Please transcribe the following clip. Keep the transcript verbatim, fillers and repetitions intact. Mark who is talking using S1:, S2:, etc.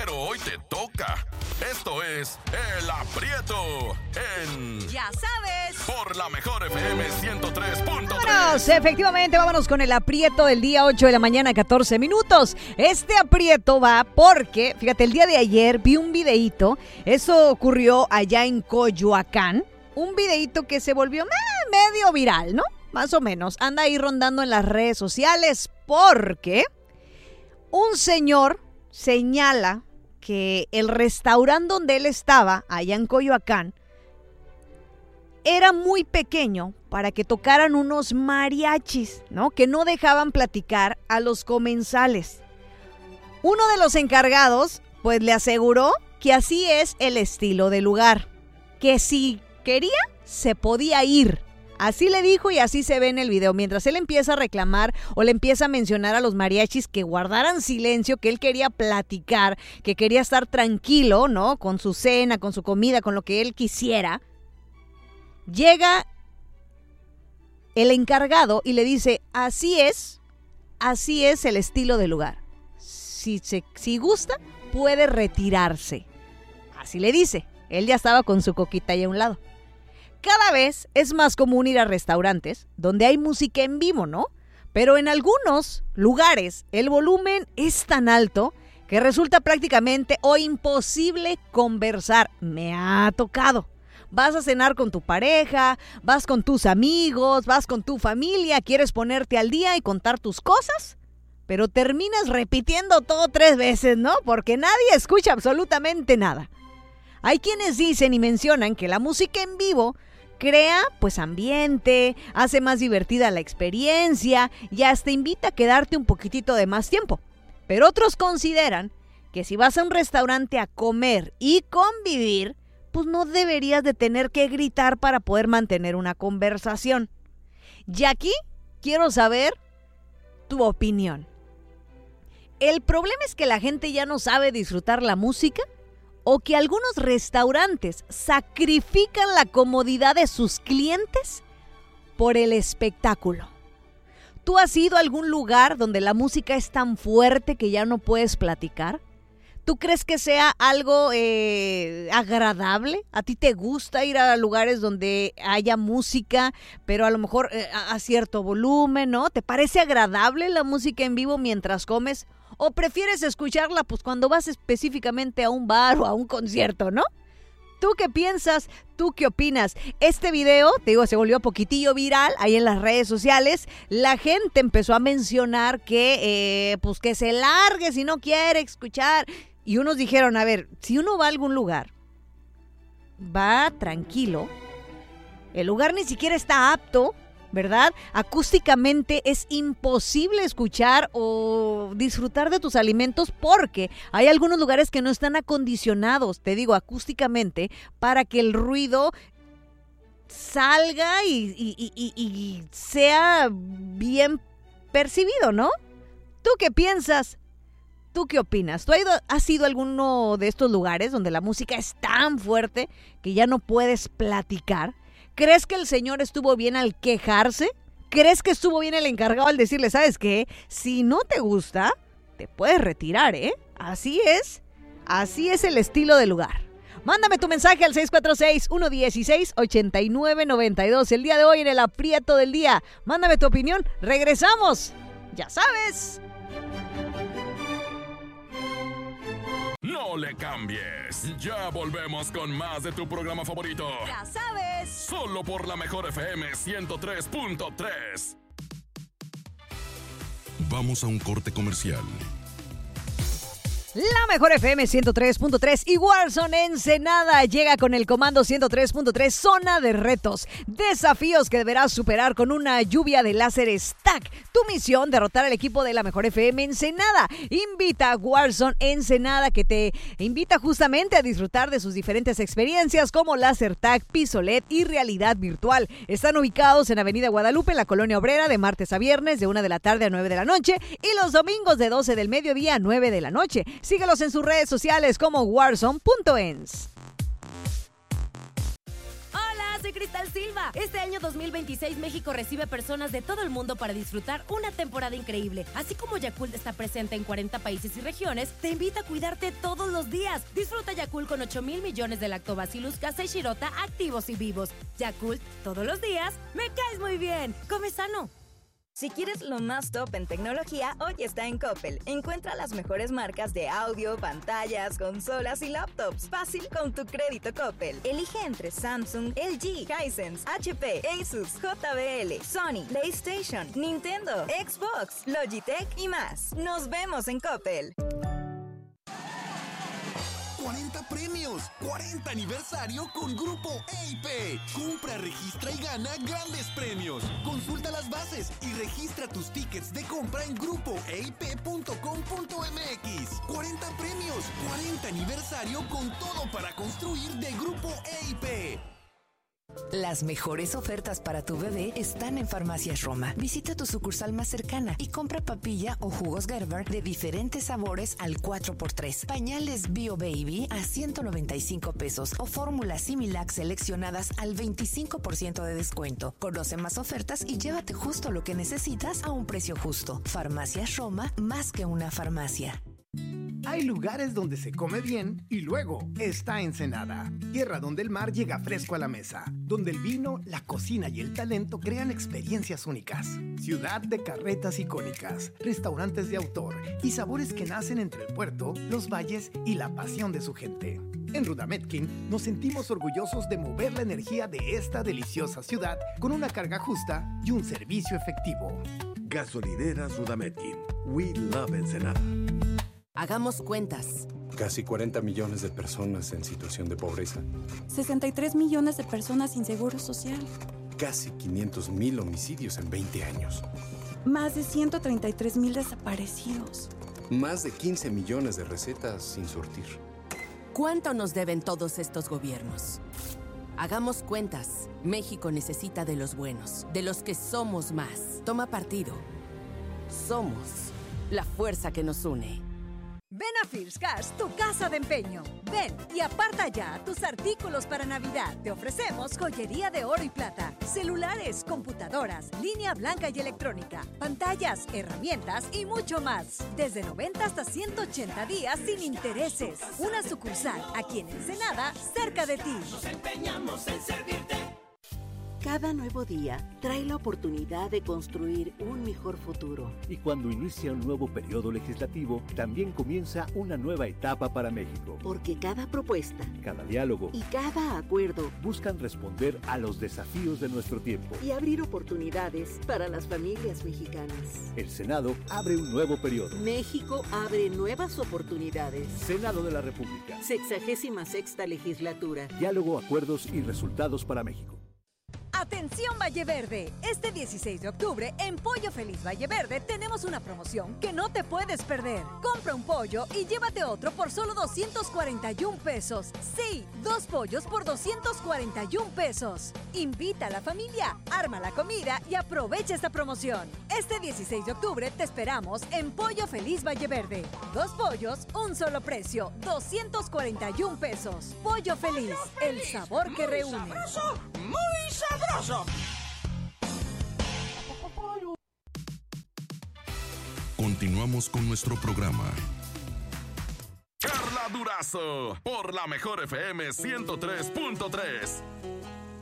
S1: pero hoy te toca. Esto es El Aprieto en...
S2: Ya sabes.
S1: Por la mejor F M ciento tres punto tres.
S2: Vámonos, efectivamente, vámonos con el aprieto del día ocho de la mañana, catorce minutos. Este aprieto va porque, fíjate, el día de ayer vi un videíto. Eso ocurrió allá en Coyoacán. Un videíto que se volvió eh, medio viral, ¿no? Más o menos. Anda ahí rondando en las redes sociales porque un señor señala que el restaurante donde él estaba, allá en Coyoacán, era muy pequeño para que tocaran unos mariachis, ¿no? Que no dejaban platicar a los comensales. Uno de los encargados, pues le aseguró que así es el estilo del lugar, que si quería, se podía ir. Así le dijo y así se ve en el video. Mientras él empieza a reclamar o le empieza a mencionar a los mariachis que guardaran silencio, que él quería platicar, que quería estar tranquilo, ¿no? Con su cena, con su comida, con lo que él quisiera. Llega el encargado y le dice, así es, así es el estilo del lugar. Si, se, si gusta, puede retirarse. Así le dice. Él ya estaba con su coquita ahí a un lado. Cada vez es más común ir a restaurantes donde hay música en vivo, ¿no? Pero en algunos lugares el volumen es tan alto que resulta prácticamente o imposible conversar. Me ha tocado. Vas a cenar con tu pareja, vas con tus amigos, vas con tu familia, quieres ponerte al día y contar tus cosas, pero terminas repitiendo todo tres veces, ¿no? Porque nadie escucha absolutamente nada. Hay quienes dicen y mencionan que la música en vivo crea, pues, ambiente, hace más divertida la experiencia y hasta invita a quedarte un poquitito de más tiempo. Pero otros consideran que si vas a un restaurante a comer y convivir, pues no deberías de tener que gritar para poder mantener una conversación. Y aquí quiero saber tu opinión. ¿El problema es que la gente ya no sabe disfrutar la música? ¿O que algunos restaurantes sacrifican la comodidad de sus clientes por el espectáculo? ¿Tú has ido a algún lugar donde la música es tan fuerte que ya no puedes platicar? ¿Tú crees que sea algo eh, agradable? ¿A ti te gusta ir a lugares donde haya música, pero a lo mejor eh, a cierto volumen, ¿no? ¿Te parece agradable la música en vivo mientras comes? ¿O prefieres escucharla pues cuando vas específicamente a un bar o a un concierto, ¿no? ¿Tú qué piensas? ¿Tú qué opinas? Este video, te digo, se volvió poquitillo viral ahí en las redes sociales. La gente empezó a mencionar que, eh, pues que se largue si no quiere escuchar. Y unos dijeron, a ver, si uno va a algún lugar, va tranquilo, el lugar ni siquiera está apto, ¿verdad? Acústicamente es imposible escuchar o disfrutar de tus alimentos porque hay algunos lugares que no están acondicionados, te digo, acústicamente, para que el ruido salga y, y, y, y, y sea bien percibido, ¿no? ¿Tú qué piensas? ¿Tú qué opinas? ¿Tú has ido, has ido a alguno de estos lugares donde la música es tan fuerte que ya no puedes platicar? ¿Crees que el señor estuvo bien al quejarse? ¿Crees que estuvo bien el encargado al decirle, ¿sabes qué? Si no te gusta, te puedes retirar, ¿eh? Así es, así es el estilo del lugar. Mándame tu mensaje al seis cuatro seis, uno uno seis, ocho nueve nueve dos. El día de hoy en el aprieto del día. Mándame tu opinión. Regresamos. Ya sabes.
S1: No le cambies. Ya volvemos con más de tu programa favorito.
S2: Ya sabes.
S1: Solo por la mejor F M ciento tres punto tres. Vamos a un corte comercial.
S2: La mejor F M ciento tres punto tres y Warzone Ensenada llega con el comando ciento tres punto tres, zona de retos, desafíos que deberás superar con una lluvia de láseres T A C. Tu misión, derrotar al equipo de la mejor F M Ensenada. Invita a Warzone Ensenada, que te invita justamente a disfrutar de sus diferentes experiencias como láser T A C, piso L E D y realidad virtual. Están ubicados en Avenida Guadalupe, en la Colonia Obrera, de martes a viernes de una de la tarde a nueve de la noche y los domingos de doce del mediodía a nueve de la noche. Síguelos en sus redes sociales como warzone punto ens.
S3: Hola, soy soy Cristal Silva. Este año dos mil veintiséis México recibe personas de todo el mundo para disfrutar una temporada increíble. Así como Yakult está presente en cuarenta países y regiones, te invita a cuidarte todos los días. Disfruta Yakult con ocho mil millones de Lactobacillus casei shirota activos y vivos. Yakult, todos los días, me caes muy bien. Come sano.
S4: Si quieres lo más top en tecnología, hoy está en Coppel. Encuentra las mejores marcas de audio, pantallas, consolas y laptops. Fácil con tu crédito Coppel. Elige entre Samsung, L G, Hisense, H P, Asus, J B L, Sony, PlayStation, Nintendo, Xbox, Logitech y más. Nos vemos en Coppel.
S5: cuarenta premios, cuarenta aniversario con Grupo E I P. Compra, registra y gana grandes premios. Consulta las bases y registra tus tickets de compra en grupo e i p punto com punto m x. cuarenta premios, cuarenta aniversario con todo para construir de Grupo E I P.
S6: Las mejores ofertas para tu bebé están en Farmacias Roma. Visita tu sucursal más cercana y compra papilla o jugos Gerber de diferentes sabores al cuatro por tres. Pañales Bio Baby a ciento noventa y cinco pesos o fórmulas Similac seleccionadas al veinticinco por ciento de descuento. Conoce más ofertas y llévate justo lo que necesitas a un precio justo. Farmacias Roma, más que una farmacia.
S7: Hay lugares donde se come bien y luego está Ensenada, tierra donde el mar llega fresco a la mesa, donde el vino, la cocina y el talento crean experiencias únicas. Ciudad de carretas icónicas, restaurantes de autor y sabores que nacen entre el puerto, los valles y la pasión de su gente. En Rudametkin nos sentimos orgullosos de mover la energía de esta deliciosa ciudad con una carga justa y un servicio efectivo.
S8: Gasolineras Rudametkin. We love Ensenada.
S9: Hagamos cuentas.
S10: Casi cuarenta millones de personas en situación de pobreza.
S11: sesenta y tres millones de personas sin seguro social.
S10: Casi quinientos mil homicidios en veinte años.
S11: Más de ciento treinta y tres mil desaparecidos.
S10: Más de quince millones de recetas sin surtir.
S9: ¿Cuánto nos deben todos estos gobiernos? Hagamos cuentas. México necesita de los buenos, de los que somos más. Toma partido. Somos la fuerza que nos une.
S2: Ven a Fierce Cars, tu casa de empeño. Ven y aparta ya tus artículos para Navidad. Te ofrecemos joyería de oro y plata, celulares, computadoras, línea blanca y electrónica, pantallas, herramientas y mucho más. Desde noventa hasta ciento ochenta días sin intereses. Una sucursal aquí en Ensenada, cerca de ti.
S12: Nos empeñamos en servirte.
S13: Cada nuevo día trae la oportunidad de construir un mejor futuro.
S14: Y cuando inicia un nuevo periodo legislativo, también comienza una nueva etapa para México.
S13: Porque cada propuesta,
S14: cada diálogo
S13: y cada acuerdo
S14: buscan responder a los desafíos de nuestro tiempo
S13: y abrir oportunidades para las familias mexicanas.
S14: El Senado abre un nuevo periodo.
S13: México abre nuevas oportunidades.
S14: Senado de la República.
S13: Sexagésima sexta legislatura.
S14: Diálogo, acuerdos y resultados para México.
S2: Atención Valle Verde, este dieciséis de octubre en Pollo Feliz Valle Verde tenemos una promoción que no te puedes perder. Compra un pollo y llévate otro por solo doscientos cuarenta y un pesos. Sí, dos pollos por doscientos cuarenta y un pesos. Invita a la familia, arma la comida y aprovecha esta promoción. Este dieciséis de octubre te esperamos en Pollo Feliz Valle Verde. Dos pollos, un solo precio, doscientos cuarenta y un pesos. Pollo Feliz, el sabor que reúne.
S12: ¡Muy sabroso!
S1: Continuamos con nuestro programa. Carla Durazo, por la mejor F M ciento tres punto tres.